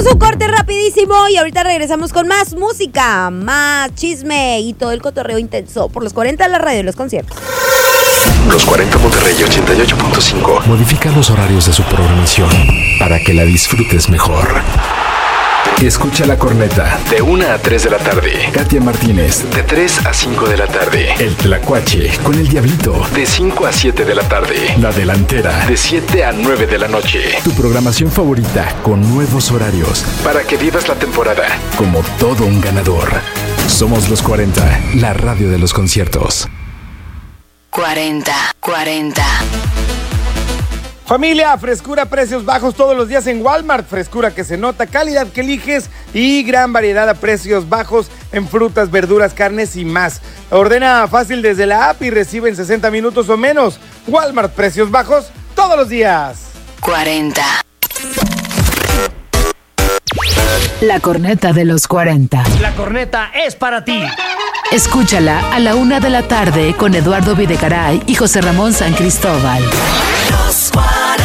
Vamos a un corte rapidísimo y ahorita regresamos con más música, más chisme y todo el cotorreo intenso por los 40 de la radio y los conciertos. Los 40 Monterrey 88.5 modifica los horarios de su programación para que la disfrutes mejor. Escucha La Corneta de 1 a 3 de la tarde. Katia Martínez De 3 a 5 de la tarde. El Tlacuache con el Diablito De 5 a 7 de la tarde. La Delantera De 7 a 9 de la noche. Tu programación favorita con nuevos horarios Para que vivas la temporada como todo un ganador. Somos los 40, la radio de los conciertos. 40. Familia, frescura, precios bajos todos los días en Walmart. Frescura que se nota, calidad que eliges y gran variedad a precios bajos en frutas, verduras, carnes y más. Ordena fácil desde la app y recibe en 60 minutos o menos. Walmart, precios bajos todos los días. 40. La Corneta de los 40. La corneta es para ti. Escúchala a la 1 de la tarde con Eduardo Videgaray y José Ramón San Cristóbal. Los 40.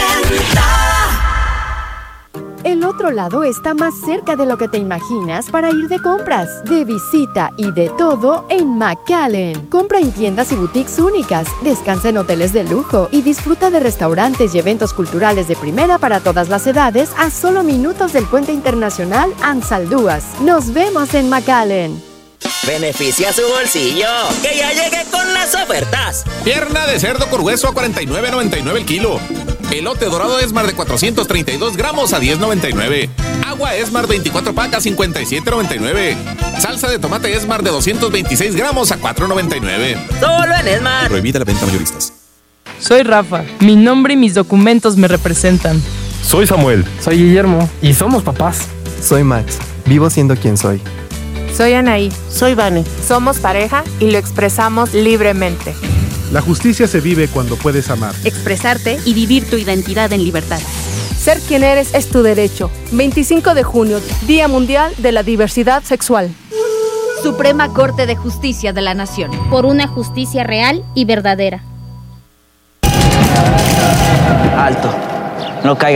El otro lado está más cerca de lo que te imaginas para ir de compras, de visita y de todo en McAllen. Compra en tiendas y boutiques únicas, descansa en hoteles de lujo y disfruta de restaurantes y eventos culturales de primera para todas las edades a solo minutos del Puente Internacional Ansaldúas. Nos vemos en McAllen. Beneficia su bolsillo, que ya llegué con las ofertas. Pierna de cerdo con hueso a $49.99 el kilo. Elote dorado Esmar de 432 gramos a $10.99. Agua Esmar 24 pacas $57.99. Salsa de tomate Esmar de 226 gramos a $4.99. Solo en Esmar. Prohibida la venta a mayoristas. Soy Rafa. Mi nombre y mis documentos me representan. Soy Samuel. Soy Guillermo. Y somos papás. Soy Max. Vivo siendo quien soy. Soy Anaí. Soy Vane. Somos pareja y lo expresamos libremente. La justicia se vive cuando puedes amar, expresarte y vivir tu identidad en libertad. Ser quien eres es tu derecho. 25 de junio, Día Mundial de la Diversidad Sexual. Suprema Corte de Justicia de la Nación. Por una justicia real y verdadera. Alto. No caiga.